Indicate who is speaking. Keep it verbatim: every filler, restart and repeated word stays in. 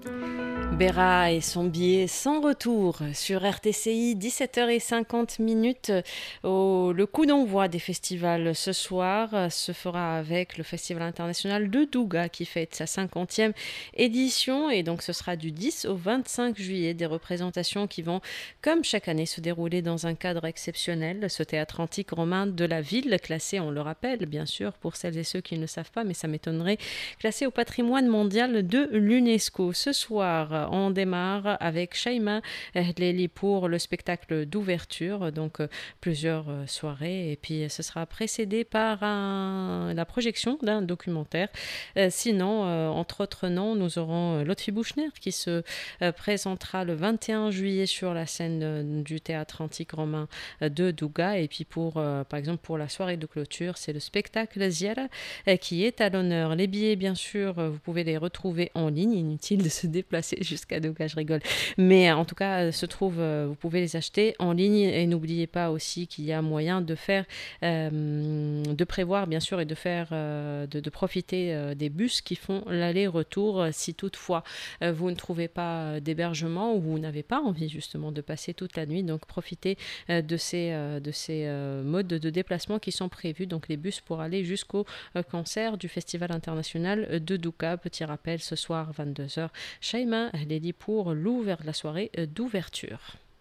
Speaker 1: Béra et son billet sans retour sur R T C I, dix-sept heures cinquante minutes. Au, le coup d'envoi des festivals ce soir se fera avec le Festival international de Douga qui fête sa cinquantième édition, et donc ce sera du dix au vingt-cinq juillet, des représentations qui vont comme chaque année se dérouler dans un cadre exceptionnel. Ce théâtre antique romain de la ville, classé, on le rappelle bien sûr pour celles et ceux qui ne le savent pas, mais ça m'étonnerait, classé au patrimoine mondial de l'UNESCO. Ce soir, on démarre avec Shaima Hleli pour le spectacle d'ouverture, donc euh, plusieurs euh, soirées, et puis ce sera précédé par un, la projection d'un documentaire. Euh, sinon, euh, entre autres noms, nous aurons euh, Lotfi Bouchner qui se euh, présentera le vingt et un juillet sur la scène euh, du théâtre antique romain euh, de Douga, et puis pour, euh, par exemple pour la soirée de clôture, c'est le spectacle Ziara euh, qui est à l'honneur. Les billets, bien sûr, euh, vous pouvez les retrouver en ligne, inutile de se déplacer jusqu'à Douga, je rigole. Mais en tout cas, se trouve, vous pouvez les acheter en ligne, et n'oubliez pas aussi qu'il y a moyen de faire, euh, de prévoir bien sûr et de faire, euh, de, de profiter euh, des bus qui font l'aller-retour si toutefois euh, vous ne trouvez pas d'hébergement ou vous n'avez pas envie justement de passer toute la nuit. Donc profitez euh, de ces, euh, de ces euh, modes de déplacement qui sont prévus. Donc les bus pour aller jusqu'au euh, concert du Festival international de Douga. Petit rappel, ce soir vingt-deux heures, Shaima Hleli pour l'ouvert la soirée d'ouverture.